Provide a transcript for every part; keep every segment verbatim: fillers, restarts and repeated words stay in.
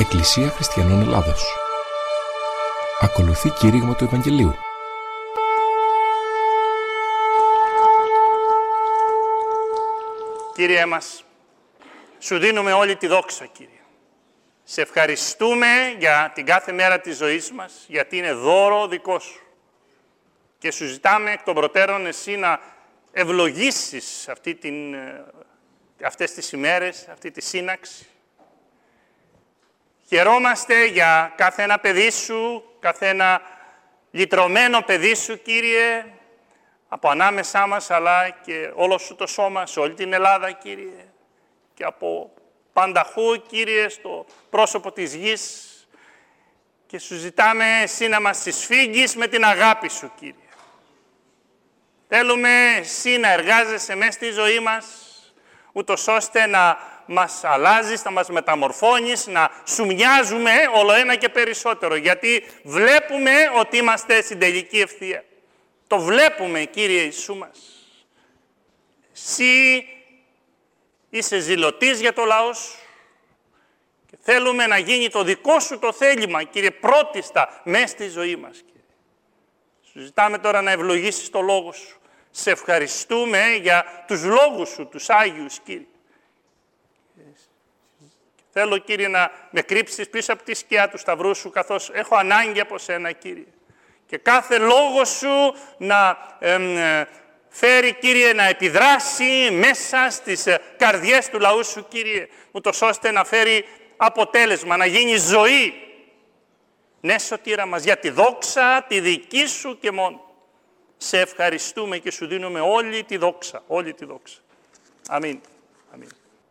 Εκκλησία Χριστιανών Ελλάδος. Ακολουθεί κήρυγμα του Ευαγγελίου. Κύριε μας, σου δίνουμε όλη τη δόξα, Κύριε. Σε ευχαριστούμε για την κάθε μέρα της ζωής μας, γιατί είναι δώρο δικό σου. Και σου ζητάμε εκ των προτέρων εσύ να ευλογήσεις αυτή την, αυτές τις ημέρες, αυτή τη σύναξη. Χαιρόμαστε για κάθε ένα παιδί σου, κάθε ένα λυτρωμένο παιδί σου, Κύριε, από ανάμεσά μας, αλλά και όλο σου το σώμα, σε όλη την Ελλάδα, Κύριε, και από πανταχού, Κύριε, στο πρόσωπο της γης. Και σου ζητάμε εσύ να μας συσφίγγεις με την αγάπη σου, Κύριε. Θέλουμε εσύ να εργάζεσαι μέσα στη ζωή μας, ούτως ώστε να μας αλλάζεις, να μας μεταμορφώνεις, να σου μοιάζουμε όλο ένα και περισσότερο. Γιατί βλέπουμε ότι είμαστε στην τελική ευθεία. Το βλέπουμε, Κύριε Ιησού μας. Εσύ είσαι ζηλωτής για το λαό σου και θέλουμε να γίνει το δικό σου το θέλημα, Κύριε, πρώτιστα μέσα στη ζωή μας, Κύριε. Σου ζητάμε τώρα να ευλογήσεις το λόγο σου. Σε ευχαριστούμε για τους λόγους σου, τους Άγιους, Κύριε. Θέλω, Κύριε, να με κρύψεις πίσω από τη σκιά του σταυρού σου, καθώς έχω ανάγκη από σένα, Κύριε. Και κάθε λόγο σου να εμ, φέρει, Κύριε, να επιδράσει μέσα στις καρδιές του λαού σου, Κύριε, ούτως ώστε να φέρει αποτέλεσμα, να γίνει ζωή. Ναι, Σωτήρα μας, για τη δόξα, τη δική σου και μόνο. Σε ευχαριστούμε και σου δίνουμε όλη τη δόξα, όλη τη δόξα. Αμήν. Αμήν.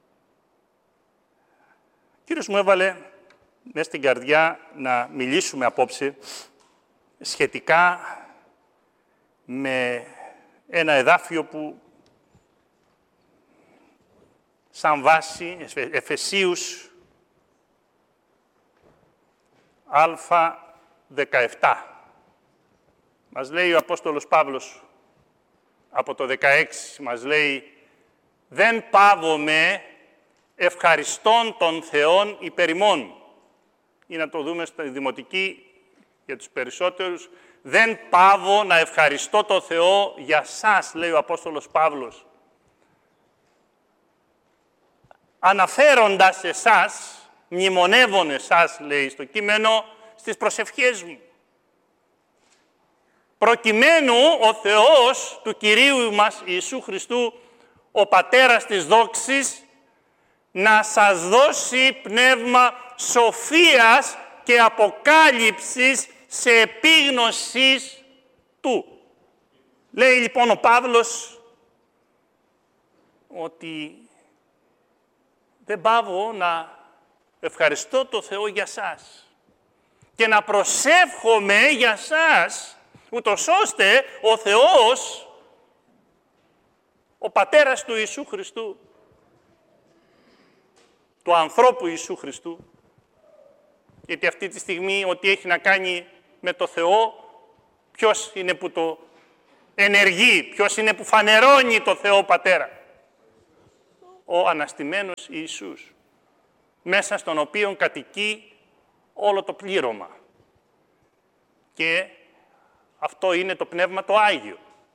Ο Κύριος μου έβαλε μέσα στην καρδιά να μιλήσουμε απόψε σχετικά με ένα εδάφιο που σαν βάση, Εφεσίους Α δεκαεπτά. Μας λέει ο Απόστολος Παύλος από το δεκαέξι, μας λέει «Δεν παύομαι ευχαριστών των Θεών υπερ ημών». Ή να το δούμε στη Δημοτική για τους περισσότερους. «Δεν παύω να ευχαριστώ το Θεό για σας», λέει ο Απόστολος Παύλος. Αναφέροντας εσάς, μνημονεύων εσάς, λέει στο κείμενο, στις προσευχές μου. Προκειμένου ο Θεός του Κυρίου μας Ιησού Χριστού, ο Πατέρας της δόξης, να σας δώσει πνεύμα σοφίας και αποκάλυψης σε επίγνωσης Του. Λέει λοιπόν ο Παύλος ότι δεν παύω να ευχαριστώ το Θεό για σας και να προσεύχομαι για σας, ούτως ώστε ο Θεός, ο Πατέρας του Ιησού Χριστού, του ανθρώπου Ιησού Χριστού, γιατί αυτή τη στιγμή ό,τι έχει να κάνει με το Θεό, ποιος είναι που το ενεργεί, ποιος είναι που φανερώνει το Θεό Πατέρα? Ο αναστημένος Ιησούς, μέσα στον οποίον κατοικεί όλο το πλήρωμα. Και αυτό είναι το Πνεύμα το Άγιο.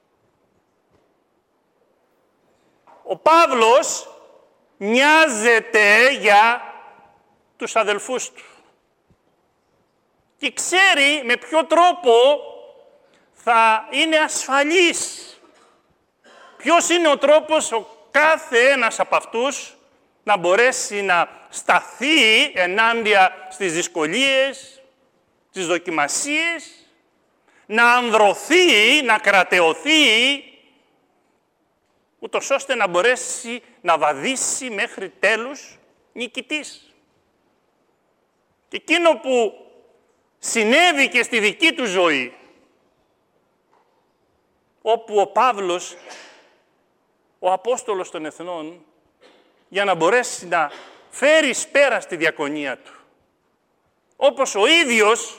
Ο Παύλος νοιάζεται για τους αδελφούς του και ξέρει με ποιο τρόπο θα είναι ασφαλής. Ποιος είναι ο τρόπος ο κάθε ένας από αυτούς να μπορέσει να σταθεί ενάντια στις δυσκολίες, τις δοκιμασίες, να ανδρωθεί, να κρατεωθεί, ούτως ώστε να μπορέσει να βαδίσει μέχρι τέλους νικητής. Και εκείνο που συνέβη και στη δική του ζωή, όπου ο Παύλος, ο Απόστολος των Εθνών, για να μπορέσει να φέρει εις πέρα στη διακονία του, όπως ο ίδιος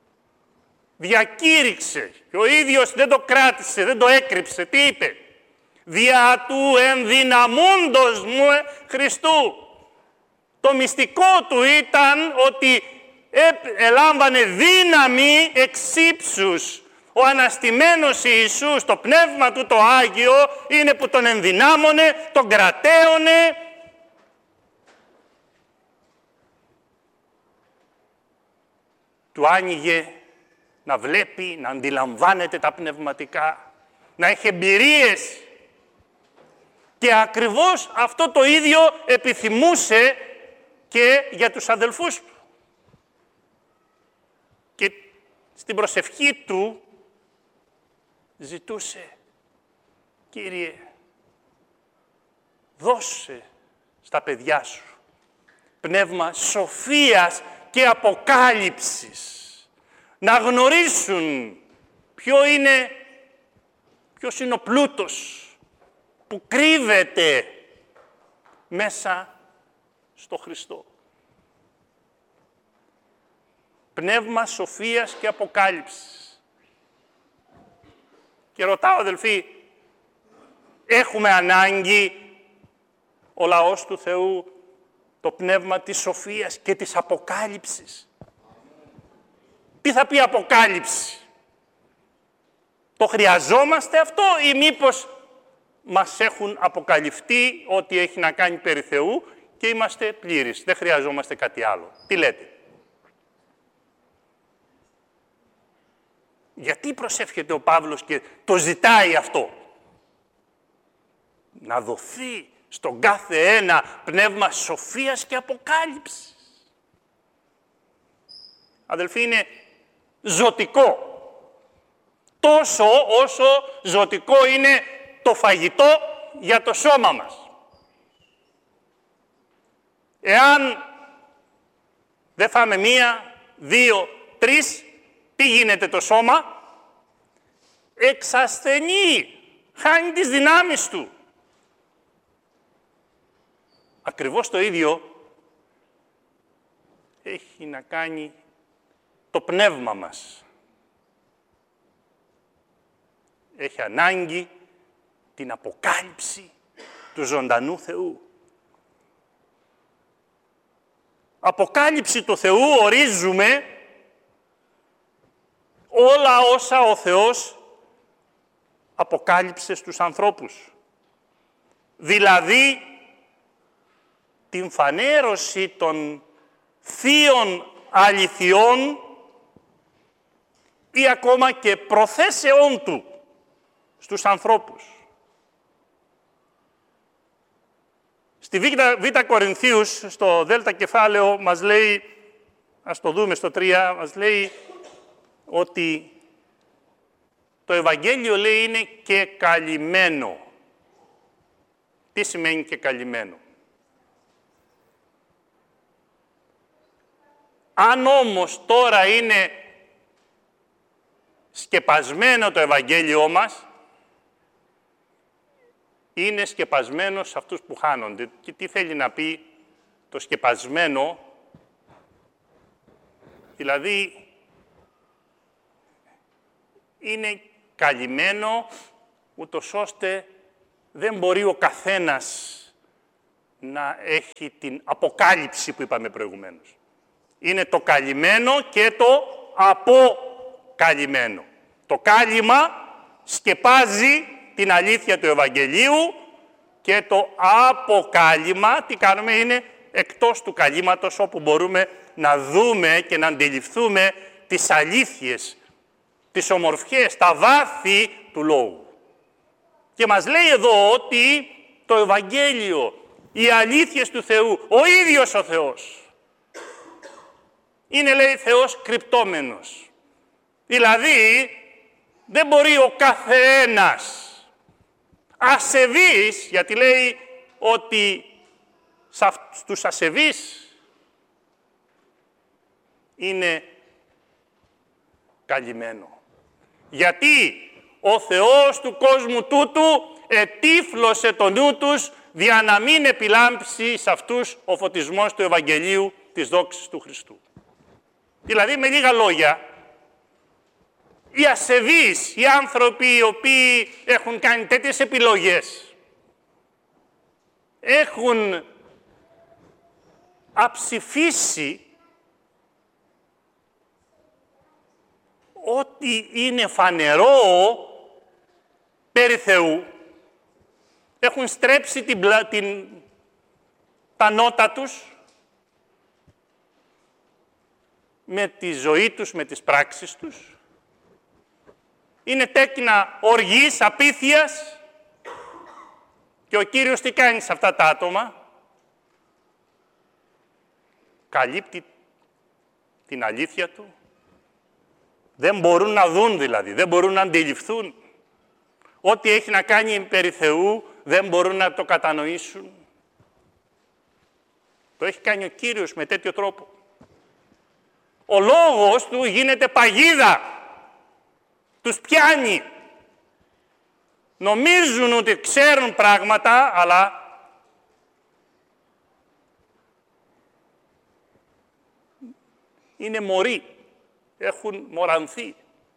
διακήρυξε και ο ίδιος δεν το κράτησε, δεν το έκρυψε. Τι είπε? «Δια του ενδυναμούντος μου Χριστού». Το μυστικό του ήταν ότι ελάμβανε δύναμη εξ ύψους. Ο αναστημένος Ιησούς, το Πνεύμα του το Άγιο, είναι που τον ενδυνάμωνε, τον κρατέωνε. Του άνοιγε να βλέπει, να αντιλαμβάνεται τα πνευματικά, να έχει εμπειρίες. Και ακριβώς αυτό το ίδιο επιθυμούσε και για τους αδελφούς του. Και στην προσευχή του ζητούσε, Κύριε, δώσε στα παιδιά σου πνεύμα σοφίας και αποκάλυψης, να γνωρίσουν ποιο είναι, ποιος είναι ο πλούτος που κρύβεται μέσα στο Χριστό. Πνεύμα σοφίας και αποκάλυψης. Και ρωτάω, αδελφοί, έχουμε ανάγκη ο λαός του Θεού το πνεύμα της σοφίας και της αποκάλυψης? Τι θα πει αποκάλυψη? Το χρειαζόμαστε αυτό ή μήπως μας έχουν αποκαλυφθεί ό,τι έχει να κάνει περί Θεού και είμαστε πλήρεις, δεν χρειαζόμαστε κάτι άλλο? Τι λέτε? Γιατί προσεύχεται ο Παύλος και το ζητάει αυτό? Να δοθεί στον κάθε ένα πνεύμα σοφίας και αποκάλυψης. Αδελφοί, είναι ζωτικό. Τόσο όσο ζωτικό είναι το φαγητό για το σώμα μας. Εάν δεν φάμε μία, δύο, τρεις, τι γίνεται το σώμα? Εξασθενεί, χάνει τις δυνάμεις του. Ακριβώς το ίδιο έχει να κάνει το πνεύμα μας. Έχει ανάγκη την αποκάλυψη του ζωντανού Θεού. Αποκάλυψη του Θεού ορίζουμε όλα όσα ο Θεός αποκάλυψε στους ανθρώπους. Δηλαδή, την φανέρωση των θείων αληθιών ή ακόμα και προθέσεών Του στους ανθρώπους. Στη Β' Κορινθίους, στο Δέλτα κεφάλαιο, μας λέει, ας το δούμε στο τρία, μας λέει ότι το Ευαγγέλιο, λέει, είναι και καλυμμένο. Τι σημαίνει και καλυμμένο? Αν όμως τώρα είναι σκεπασμένο το Ευαγγέλιό μας, είναι σκεπασμένο σε αυτούς που χάνονται. Και τι θέλει να πει το σκεπασμένο? Δηλαδή, είναι καλυμμένο ούτως ώστε δεν μπορεί ο καθένας να έχει την αποκάλυψη που είπαμε προηγουμένως. Είναι το καλυμμένο και το αποκαλυμμένο. Το κάλυμα σκεπάζει την αλήθεια του Ευαγγελίου και το αποκάλυμα, τι κάνουμε, είναι εκτός του καλύματος, όπου μπορούμε να δούμε και να αντιληφθούμε τις αλήθειες, τις ομορφιές, τα βάθη του Λόγου. Και μας λέει εδώ ότι το Ευαγγέλιο, οι αλήθειες του Θεού, ο ίδιος ο Θεός, είναι, λέει, Θεός κρυπτόμενος. Δηλαδή, δεν μπορεί ο καθένας ασεβής, γιατί λέει ότι στους ασεβείς είναι καλυμμένο. Γιατί ο Θεός του κόσμου τούτου ετύφλωσε το νου τους δια να μην επιλάμψει σε αυτούς ο φωτισμός του Ευαγγελίου της δόξης του Χριστού. Δηλαδή, με λίγα λόγια, οι ασεβείς, οι άνθρωποι οι οποίοι έχουν κάνει τέτοιες επιλογές, έχουν αψηφίσει ό,τι είναι φανερό περί Θεού, έχουν στρέψει την, την, τα νότα τους με τη ζωή τους, με τις πράξεις τους. Είναι τέκνα οργής, απίθειας. Και ο Κύριος τι κάνει σε αυτά τα άτομα? Καλύπτει την αλήθεια Του. Δεν μπορούν να δουν δηλαδή, δεν μπορούν να αντιληφθούν. Ό,τι έχει να κάνει περί Θεού δεν μπορούν να το κατανοήσουν. Το έχει κάνει ο Κύριος με τέτοιο τρόπο. Ο λόγος Του γίνεται παγίδα. Τους πιάνει. Νομίζουν ότι ξέρουν πράγματα, αλλά είναι μωροί. Έχουν μωρανθεί.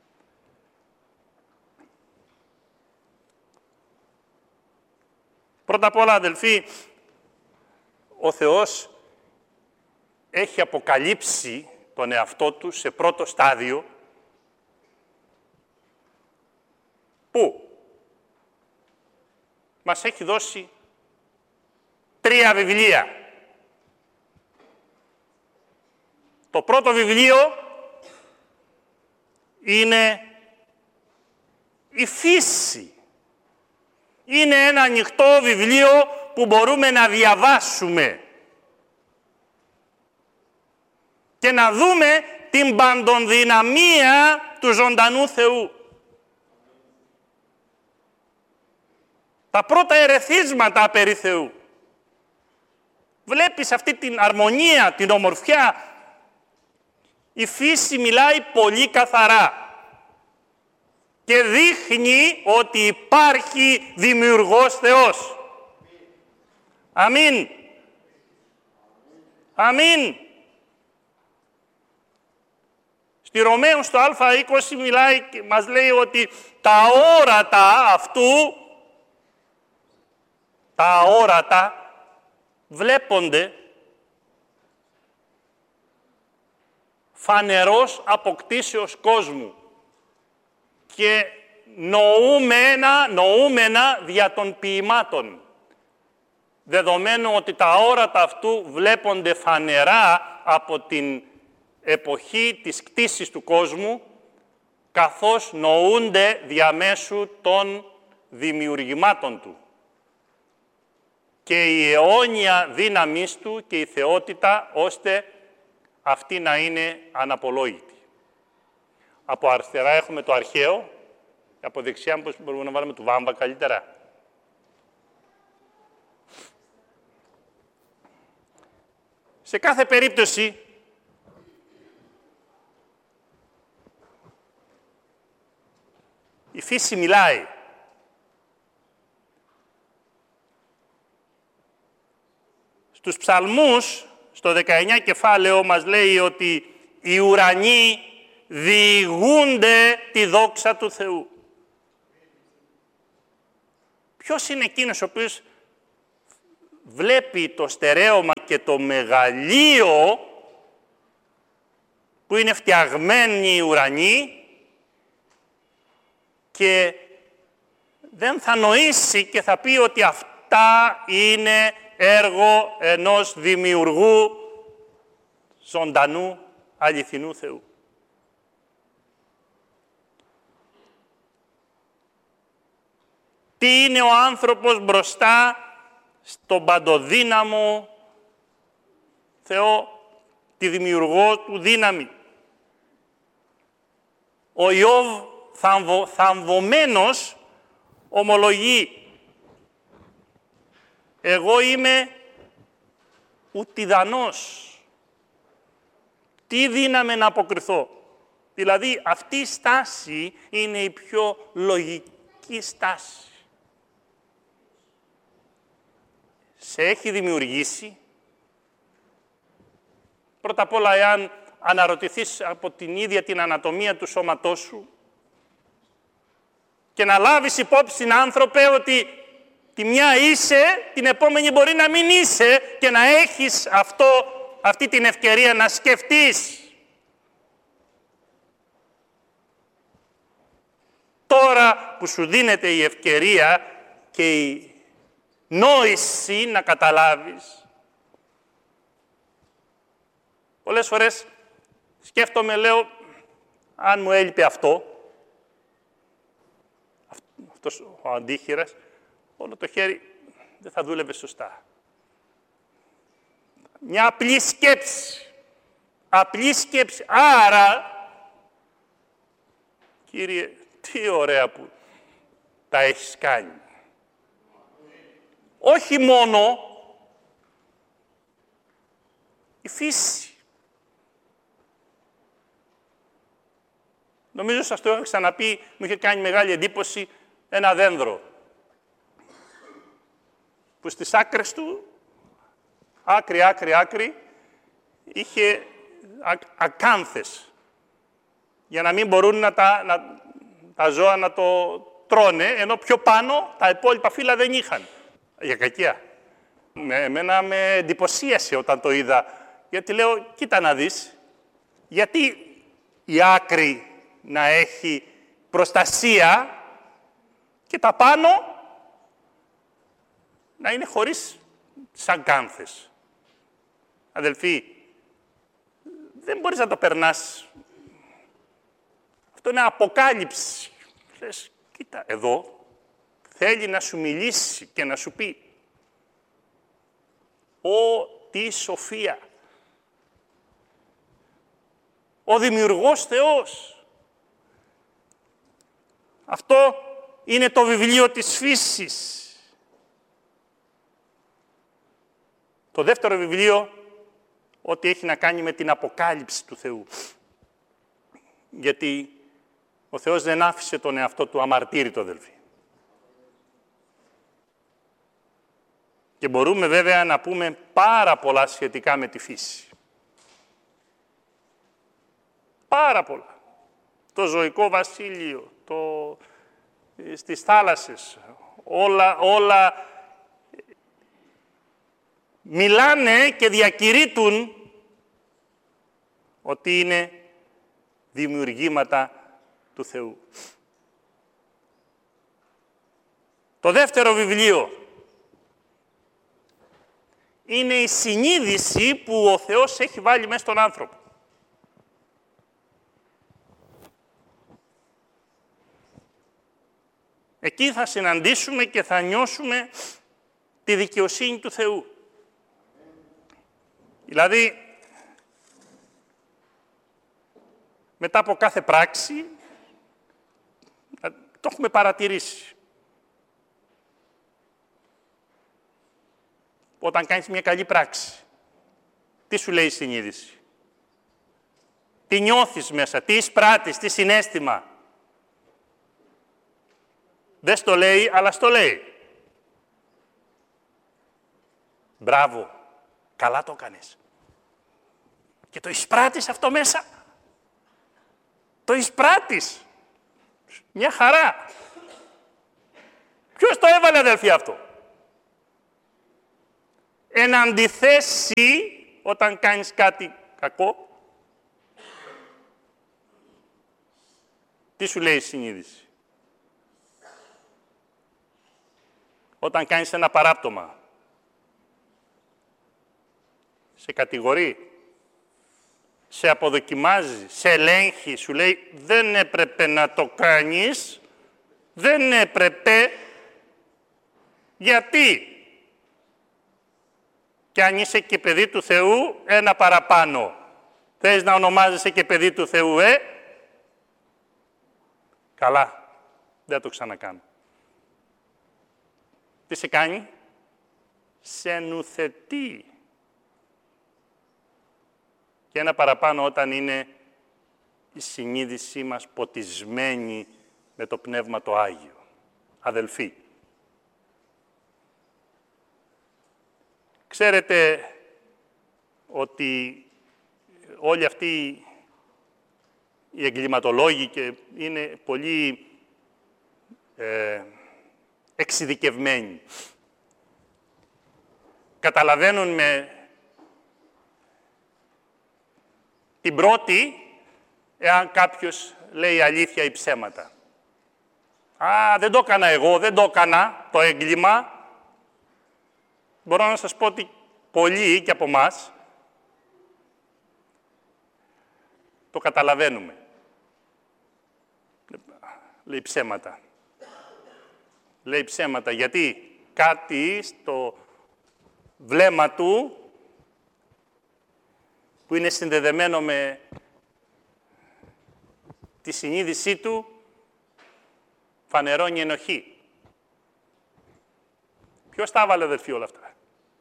Πρώτα απ' όλα, αδελφοί, ο Θεός έχει αποκαλύψει τον εαυτό Του σε πρώτο στάδιο. Πού? Μας έχει δώσει τρία βιβλία. Το πρώτο βιβλίο είναι η φύση. Είναι ένα ανοιχτό βιβλίο που μπορούμε να διαβάσουμε και να δούμε την παντοδυναμία του ζωντανού Θεού. Τα πρώτα ερεθίσματα περί Θεού. Βλέπεις αυτή την αρμονία, την ομορφιά. Η φύση μιλάει πολύ καθαρά και δείχνει ότι υπάρχει δημιουργός Θεός. Αμήν. Αμήν. Στη Ρωμαίους το Α είκοσι μιλάει και μας λέει ότι τα όρατα αυτού, τα αόρατα βλέπονται φανερός αποκτήσεως κόσμου και νοούμενα, νοούμενα δια των ποιημάτων. Δεδομένου ότι τα αόρατα αυτού βλέπονται φανερά από την εποχή της κτήσης του κόσμου, καθώς νοούνται διαμέσου των δημιουργημάτων του. Και η αιώνια δύναμής Του και η θεότητα, ώστε αυτή να είναι αναπολόγητη. Από αριστερά έχουμε το αρχαίο, από δεξιά πώς μπορούμε να βάλουμε του Βάμβα καλύτερα. Σε κάθε περίπτωση, η φύση μιλάει. Στους ψαλμούς, στο δεκαεννιά κεφάλαιο, μας λέει ότι οι ουρανοί διηγούνται τη δόξα του Θεού. Ποιος είναι εκείνος ο οποίος βλέπει το στερέωμα και το μεγαλείο που είναι φτιαγμένοι οι ουρανοί και δεν θα νοήσει και θα πει ότι αυτά είναι έργο ενός δημιουργού ζωντανού αληθινού Θεού. Τι είναι ο άνθρωπος μπροστά στον παντοδύναμο Θεό, τη δημιουργό του δύναμη. Ο Ιώβ θαμβο, θαμβωμένος ομολογεί: εγώ είμαι ουτιδανός. Τι δύναμη να αποκριθώ. Δηλαδή αυτή η στάση είναι η πιο λογική στάση. Σε έχει δημιουργήσει. Πρώτα απ' όλα, εάν αναρωτηθείς από την ίδια την ανατομία του σώματός σου και να λάβεις υπόψη, άνθρωπε, ότι τη μια είσαι, την επόμενη μπορεί να μην είσαι και να έχεις αυτό αυτή την ευκαιρία να σκεφτείς. Τώρα που σου δίνεται η ευκαιρία και η νόηση να καταλάβεις. Πολλές φορές σκέφτομαι, λέω, αν μου έλειπε αυτό, αυτός ο αντίχειρας, όλο το χέρι δεν θα δούλευε σωστά. Μια απλή σκέψη. Απλή σκέψη. Άρα, Κύριε, τι ωραία που τα έχεις κάνει. Όχι μόνο η φύση. Νομίζω σας το έχω ξαναπεί, μου είχε κάνει μεγάλη εντύπωση ένα δένδρο που στις άκρες του, άκρη, άκρη, άκρη, είχε ακάνθες για να μην μπορούν να τα, να, τα ζώα να το τρώνε, ενώ πιο πάνω τα υπόλοιπα φύλλα δεν είχαν. Για κακία. Με, εμένα με εντυπωσίασε όταν το είδα, γιατί λέω, κοίτα να δεις, γιατί η άκρη να έχει προστασία και τα πάνω να είναι χωρίς σαν κάμφες. Αδελφοί, δεν μπορείς να το περνάς. Αυτό είναι αποκάλυψη. Λες, κοίτα, εδώ θέλει να σου μιλήσει και να σου πει «Ω, τι σοφία! Ο Δημιουργός Θεός!» Αυτό είναι το βιβλίο της φύσης. Το δεύτερο βιβλίο, ό,τι έχει να κάνει με την αποκάλυψη του Θεού. Γιατί ο Θεός δεν άφησε τον εαυτό του αμαρτύρητο, αδελφοί. Και μπορούμε βέβαια να πούμε πάρα πολλά σχετικά με τη φύση. Πάρα πολλά. Το ζωικό βασίλειο, το... στις θάλασσες, όλα, όλα μιλάνε και διακηρύττουν ότι είναι δημιουργήματα του Θεού. Το δεύτερο βιβλίο είναι η συνείδηση που ο Θεός έχει βάλει μέσα στον άνθρωπο. Εκεί θα συναντήσουμε και θα νιώσουμε τη δικαιοσύνη του Θεού. Δηλαδή, μετά από κάθε πράξη, το έχουμε παρατηρήσει. Όταν κάνεις μια καλή πράξη, τι σου λέει η συνείδηση? Τι νιώθεις μέσα, τι εισπράττεις, τι συναίσθημα? Δεν στο λέει, αλλά στο λέει. Μπράβο, καλά το έκανες. Και το εισπράττεις αυτό μέσα. Το εισπράττεις. Μια χαρά. Ποιος το έβαλε, αδελφοί, αυτό? Εν αντιθέσει, όταν κάνεις κάτι κακό, τι σου λέει η συνείδηση? Όταν κάνεις ένα παράπτωμα, σε κατηγορεί, σε αποδοκιμάζει, σε ελέγχει, σου λέει δεν έπρεπε να το κάνεις, δεν έπρεπε, γιατί? Και αν είσαι και παιδί του Θεού, ένα παραπάνω. Θες να ονομάζεσαι και παιδί του Θεού, ε? Καλά, δεν το ξανακάνω. Τι σε κάνει? Σε νουθετεί. Και ένα παραπάνω όταν είναι η συνείδησή μας ποτισμένη με το Πνεύμα το Άγιο. Αδελφοί, ξέρετε ότι όλοι αυτοί οι εγκληματολόγοι και είναι πολύ ε, εξειδικευμένοι. Καταλαβαίνουν με Την πρώτη, εάν κάποιος λέει αλήθεια ή ψέματα. Α, δεν το έκανα εγώ, δεν το έκανα το έγκλημα. Μπορώ να σας πω ότι πολλοί και από εμάς το καταλαβαίνουμε. Λέει ψέματα. Λέει ψέματα γιατί κάτι στο βλέμμα του που είναι συνδεδεμένο με τη συνείδησή του φανερώνει ενοχή. Ποιος τα έβαλε, αδελφοί, όλα αυτά?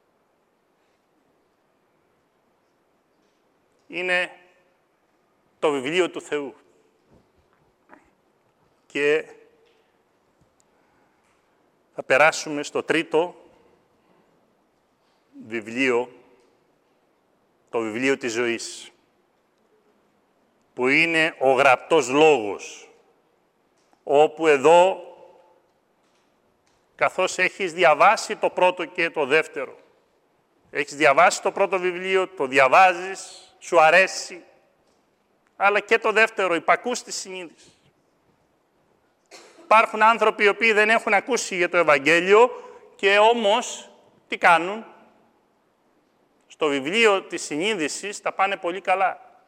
Είναι το βιβλίο του Θεού. Και θα περάσουμε στο τρίτο βιβλίο, το βιβλίο της ζωής, που είναι ο γραπτός λόγος, όπου εδώ, καθώς έχεις διαβάσει το πρώτο και το δεύτερο, έχεις διαβάσει το πρώτο βιβλίο, το διαβάζεις, σου αρέσει, αλλά και το δεύτερο, υπακούς τη συνείδηση. Υπάρχουν άνθρωποι οι οποίοι δεν έχουν ακούσει για το Ευαγγέλιο και όμως τι κάνουν? Στο βιβλίο της συνείδησης τα πάνε πολύ καλά.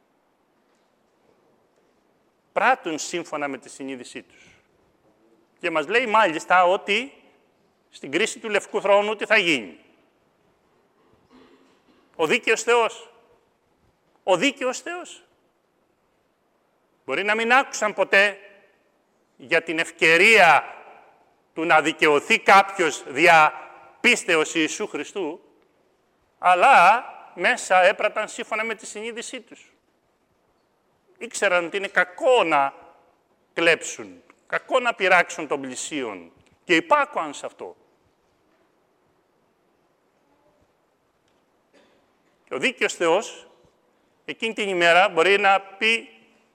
Πράττουν σύμφωνα με τη συνείδησή τους. Και μας λέει μάλιστα ότι στην κρίση του Λευκού Θρόνου τι θα γίνει? Ο δίκαιος Θεός. Ο δίκαιος Θεός. Μπορεί να μην άκουσαν ποτέ για την ευκαιρία του να δικαιωθεί κάποιος δια πίστεως Ιησού Χριστού, αλλά μέσα έπραταν σύμφωνα με τη συνείδησή τους. Ήξεραν ότι είναι κακό να κλέψουν, κακό να πειράξουν τον πλησίον και υπάκουαν σε αυτό. Και ο δίκαιος Θεός εκείνη την ημέρα μπορεί να πει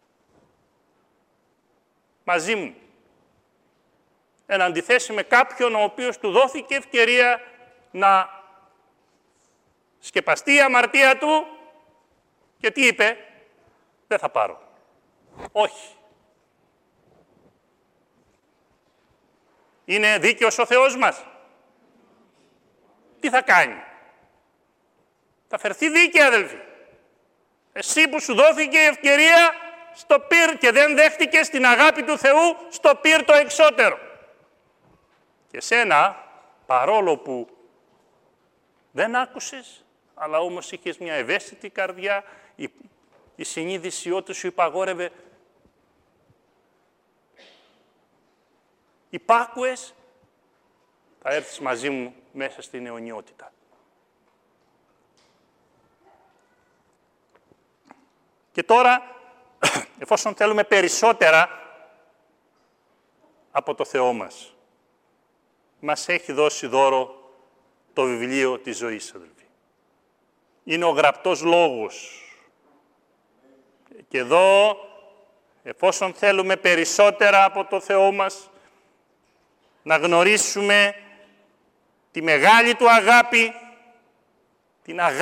μαζί μου, εν αντιθέσει με κάποιον ο οποίος του δόθηκε ευκαιρία να σκεπαστεί η αμαρτία του και τι είπε? Δεν θα πάρω. Όχι. Είναι δίκαιος ο Θεός μας? Τι θα κάνει? Θα φερθεί δίκαια, αδελφοί. Εσύ που σου δόθηκε η ευκαιρία στο πυρ και δεν δέχτηκες την αγάπη του Θεού στο πυρ το εξώτερο. Και σένα, παρόλο που δεν άκουσες, αλλά όμως είχες μια ευαίσθητη καρδιά, η, η συνείδησή του σου υπαγόρευε, υπάκουες, θα έρθεις μαζί μου μέσα στην αιωνιότητα. Και τώρα, εφόσον θέλουμε περισσότερα από το Θεό μας, μας έχει δώσει δώρο το βιβλίο της ζωής, αδελφοί. Είναι ο γραπτός λόγος. Και εδώ, εφόσον θέλουμε περισσότερα από το Θεό μας, να γνωρίσουμε τη μεγάλη Του αγάπη, την αγάπη